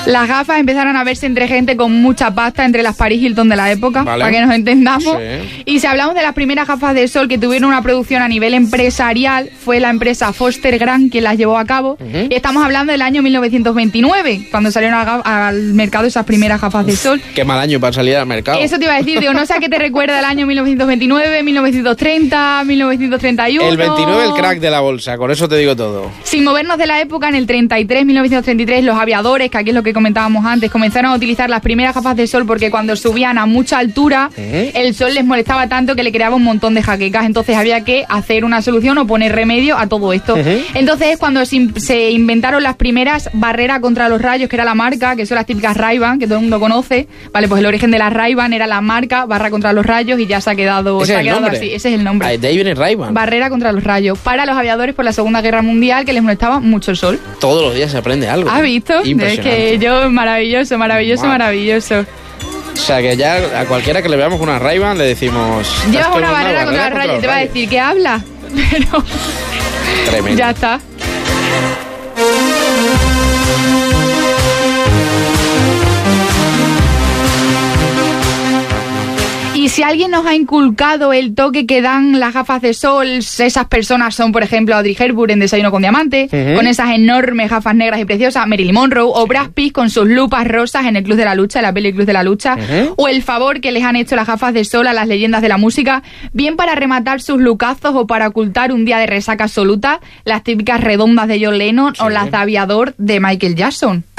Las gafas empezaron a verse entre gente con mucha pasta, entre las Paris Hilton de la época, vale, para que nos entendamos. Sí. Y si hablamos de las primeras gafas de sol que tuvieron una producción a nivel empresarial, fue la empresa Foster Grant quien las llevó a cabo. Y estamos hablando del año 1929, cuando salieron al mercado esas primeras gafas de sol. Qué mal año para salir al mercado. Eso te iba a decir, digo, no sé a qué te recuerda el año 1929, 1930, 1931... El 29 el crack de la bolsa, con eso te digo todo. Sin movernos de la época, en el 33, 1933, los aviadores, que aquí es lo que comentábamos antes, comenzaron a utilizar las primeras gafas de sol porque cuando subían a mucha altura, el sol les molestaba tanto que le creaba un montón de jaquecas. Entonces había que hacer una solución o poner remedio a todo esto. Entonces es cuando se inventaron las primeras barreras contra los rayos, que era la marca, que son las típicas Ray-Ban, que todo el mundo conoce. Vale, pues el origen de las Ray-Ban era la marca, barra contra los rayos, y ya se ha quedado, ¿Ese es el nombre? así. Ese es el nombre. De ahí viene Ray-Ban. Barrera contra los rayos. Para los aviadores por la Segunda Guerra Mundial, que les molestaba mucho el sol. Todos los días se aprende algo. ¿Has visto? Es que yo, maravilloso. O sea, que ya a cualquiera que le veamos una Ray-Ban le decimos... Llevas una barrera contra los rayos, te va a decir que habla, pero... Tremendo. Ya está. Y si alguien nos ha inculcado el toque que dan las gafas de sol, esas personas son, por ejemplo, Audrey Hepburn en Desayuno con Diamante, con esas enormes gafas negras y preciosas, Marilyn Monroe, o Brad Pitt con sus lupas rosas en el Club de la Lucha, en la peli Club de la Lucha, o el favor que les han hecho las gafas de sol a las leyendas de la música, bien para rematar sus lucazos o para ocultar un día de resaca absoluta, las típicas redondas de John Lennon o las de aviador de Michael Jackson.